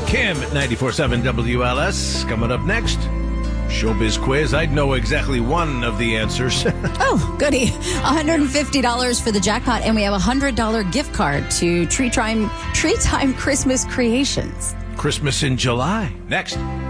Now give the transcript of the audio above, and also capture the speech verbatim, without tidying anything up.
Kim at ninety-four point seven W L S. Coming up next, Showbiz Quiz. I'd know exactly one of the answers. Oh, goody. one hundred fifty dollars for the jackpot, and we have a one hundred dollars gift card to Tree Time, Tree Time Christmas Creations. Christmas in July. Next.